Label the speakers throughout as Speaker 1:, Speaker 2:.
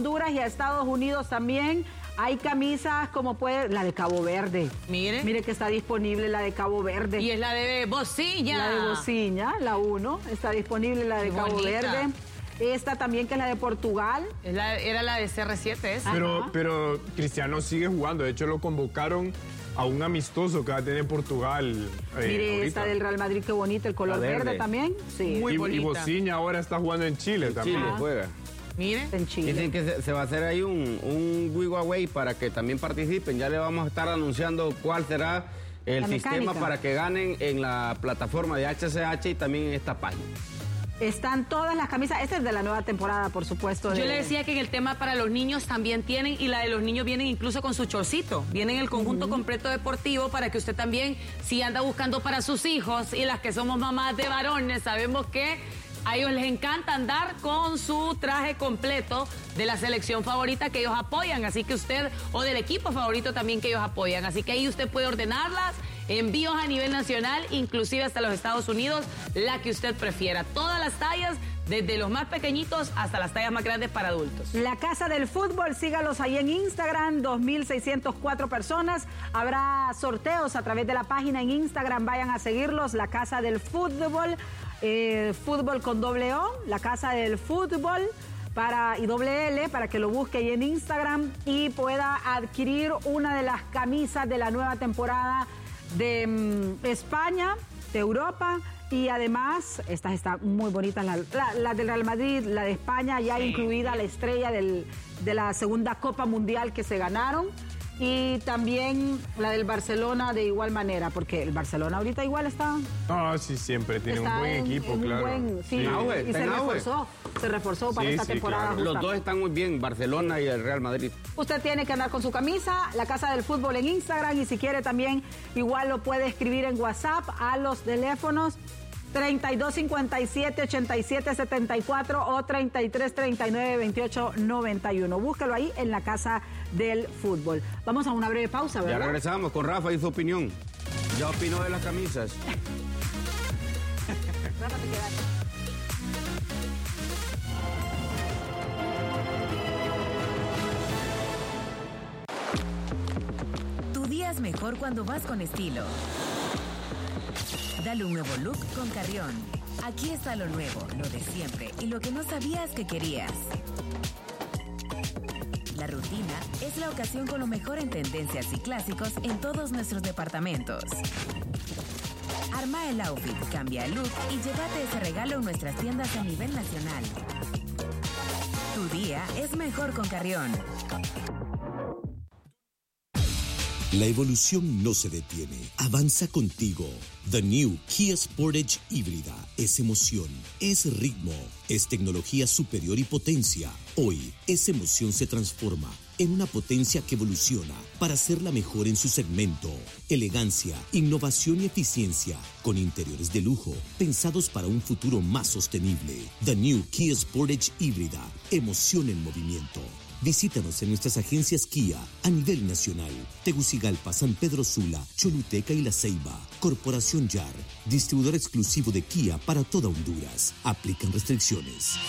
Speaker 1: Honduras y a Estados Unidos también. Hay camisas como la de Cabo Verde. Mire que está disponible la de Cabo Verde.
Speaker 2: Y es la de Bociña.
Speaker 1: La de Bociña, la 1. Está disponible la de Cabo Verde. Esta también, que es la de Portugal.
Speaker 2: Era la de CR7 esa.
Speaker 3: Pero Cristiano sigue jugando. De hecho, lo convocaron a un amistoso que va a tener Portugal.
Speaker 1: Mire,
Speaker 3: ahorita.
Speaker 1: esta del Real Madrid, qué bonita. El color verde también. Sí.
Speaker 2: Muy bonita.
Speaker 3: Y Bociña ahora está jugando en Chile también.
Speaker 4: Chile juega.
Speaker 2: Mire.
Speaker 1: En Chile.
Speaker 4: Dicen que se va a hacer ahí un giveaway para que también participen. Ya le vamos a estar anunciando cuál será el sistema para que ganen en la plataforma de HCH y también en esta página.
Speaker 1: Están todas las camisas. Esta es de la nueva temporada, por supuesto.
Speaker 2: Yo le decía que en el tema para los niños también tienen, y la de los niños vienen incluso con su chorcito. Vienen el conjunto completo deportivo para que usted también, si anda buscando para sus hijos, y las que somos mamás de varones, sabemos que a ellos les encanta andar con su traje completo de la selección favorita que ellos apoyan, así que usted, o del equipo favorito también que ellos apoyan, así que ahí usted puede ordenarlas, envíos a nivel nacional, inclusive hasta los Estados Unidos, la que usted prefiera, todas las tallas, desde los más pequeñitos hasta las tallas más grandes para adultos.
Speaker 1: La Casa del Fútbol, sígalos ahí en Instagram, 2,604 personas. Habrá sorteos a través de la página en Instagram, vayan a seguirlos, La Casa del Fútbol, fútbol con doble O, La Casa del Fútbol y doble L, para que lo busque ahí en Instagram y pueda adquirir una de las camisas de la nueva temporada de España, de Europa. Y además, estas están muy bonitas, la del Real Madrid, la de España, ya incluida la estrella de la segunda Copa Mundial que se ganaron. Y también la del Barcelona de igual manera, porque el Barcelona ahorita igual está...
Speaker 3: sí, siempre tiene un buen equipo, claro.
Speaker 1: Y se reforzó para esta temporada.
Speaker 4: Claro. Los dos están muy bien, Barcelona y el Real Madrid.
Speaker 1: Usted tiene que andar con su camisa, La Casa del Fútbol en Instagram, y si quiere también igual lo puede escribir en WhatsApp a los teléfonos 3257-8774 o 3339-2891. Búsquelo ahí en La Casa del Fútbol. Vamos a una breve pausa, ¿verdad?
Speaker 4: Ya regresamos con Rafa y su opinión. Ya opinó de las camisas.
Speaker 1: Rafa, te quedas.
Speaker 5: Tu día es mejor cuando vas con estilo. Dale un nuevo look con Carrión. Aquí está lo nuevo, lo de siempre y lo que no sabías que querías. La rutina es la ocasión con lo mejor en tendencias y clásicos en todos nuestros departamentos. Arma el outfit, cambia el look y llévate ese regalo en nuestras tiendas a nivel nacional. Tu día es mejor con Carrión.
Speaker 6: La evolución no se detiene, avanza contigo. The New Kia Sportage híbrida es emoción, es ritmo, es tecnología superior y potencia. Hoy, esa emoción se transforma en una potencia que evoluciona para ser la mejor en su segmento. Elegancia, innovación y eficiencia, con interiores de lujo, pensados para un futuro más sostenible. The New Kia Sportage híbrida, emoción en movimiento. Visítanos en nuestras agencias Kia a nivel nacional. Tegucigalpa, San Pedro Sula, Choluteca y La Ceiba. Corporación YAR, distribuidor exclusivo de Kia para toda Honduras. Aplican restricciones.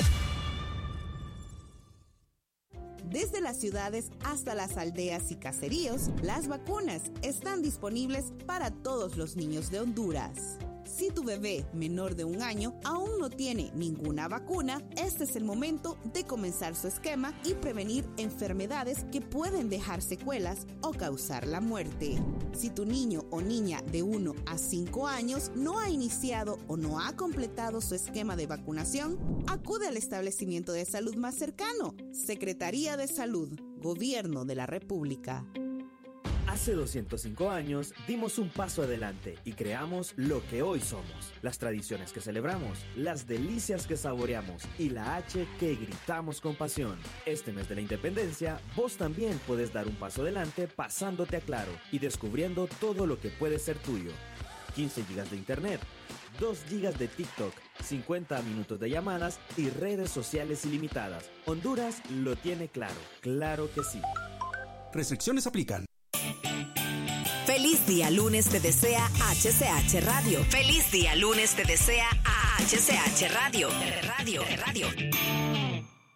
Speaker 7: Desde las ciudades hasta las aldeas y caseríos, las vacunas están disponibles para todos los niños de Honduras. Si tu bebé menor de 1 año aún no tiene ninguna vacuna, este es el momento de comenzar su esquema y prevenir enfermedades que pueden dejar secuelas o causar la muerte. Si tu niño o niña de 1 a 5 años no ha iniciado o no ha completado su esquema de vacunación, acude al establecimiento de salud más cercano. Secretaría de Salud, Gobierno de la República.
Speaker 8: Hace 205 años dimos un paso adelante y creamos lo que hoy somos. Las tradiciones que celebramos, las delicias que saboreamos y la H que gritamos con pasión. Este mes de la independencia, vos también puedes dar un paso adelante pasándote a Claro y descubriendo todo lo que puede ser tuyo. 15 gigas de internet, 2 gigas de TikTok, 50 minutos de llamadas y redes sociales ilimitadas. Honduras lo tiene claro. Claro que sí.
Speaker 9: Restricciones aplican.
Speaker 5: Feliz día lunes te desea HCH Radio. Feliz día lunes te desea HCH Radio. Radio.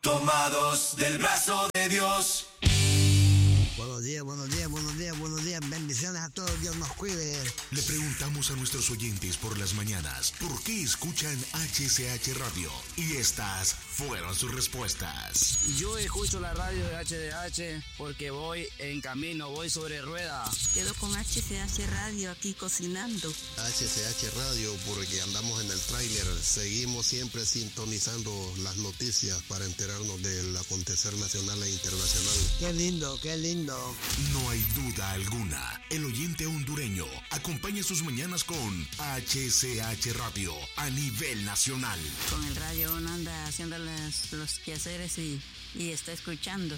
Speaker 10: Tomados del brazo de Dios.
Speaker 11: Buenos días, buenos días, buenos días, buenos días. Bendiciones a todos, Dios nos cuide.
Speaker 12: Le preguntamos a nuestros oyentes por las mañanas por qué escuchan HCH Radio y estas fueron sus respuestas.
Speaker 13: Yo escucho la radio de HCH porque voy en camino, voy sobre rueda.
Speaker 14: Quedo con HCH Radio aquí cocinando.
Speaker 15: HCH Radio porque andamos en el tráiler, seguimos siempre sintonizando las noticias para enterarnos del acontecer nacional e internacional.
Speaker 11: Qué lindo, qué lindo.
Speaker 12: No hay duda alguna, el oyente hondureño acompaña sus mañanas con HCH Radio a nivel nacional.
Speaker 14: Con el radio uno anda haciendo los quehaceres y está escuchando.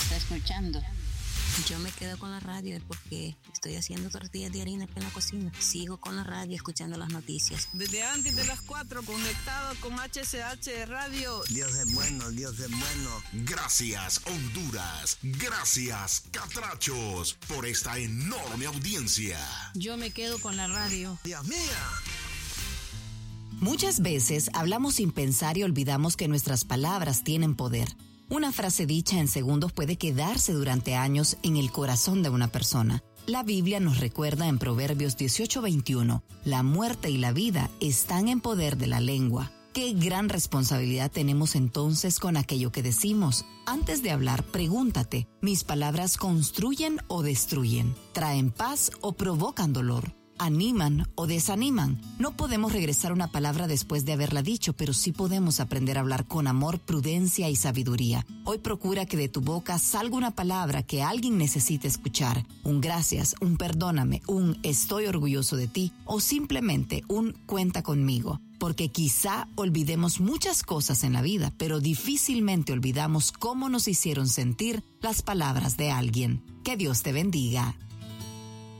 Speaker 14: Yo me quedo con la radio porque estoy haciendo tortillas de harina en la cocina. Sigo con la radio escuchando las noticias.
Speaker 16: Desde antes de las 4 conectado con HCH Radio.
Speaker 11: Dios es bueno, Dios es bueno.
Speaker 12: Gracias Honduras, gracias Catrachos por esta enorme audiencia.
Speaker 16: Yo me quedo con la radio.
Speaker 11: Dios mío.
Speaker 17: Muchas veces hablamos sin pensar y olvidamos que nuestras palabras tienen poder. Una frase dicha en segundos puede quedarse durante años en el corazón de una persona. La Biblia nos recuerda en Proverbios 18:21, la muerte y la vida están en poder de la lengua. ¿Qué gran responsabilidad tenemos entonces con aquello que decimos? Antes de hablar, pregúntate, ¿mis palabras construyen o destruyen? ¿Traen paz o provocan dolor? ¿Animan o desaniman? No podemos regresar una palabra después de haberla dicho, pero sí podemos aprender a hablar con amor, prudencia y sabiduría. Hoy procura que de tu boca salga una palabra que alguien necesite escuchar. Un gracias, un perdóname, un estoy orgulloso de ti o simplemente un cuenta conmigo. Porque quizá olvidemos muchas cosas en la vida, pero difícilmente olvidamos cómo nos hicieron sentir las palabras de alguien. Que Dios te bendiga.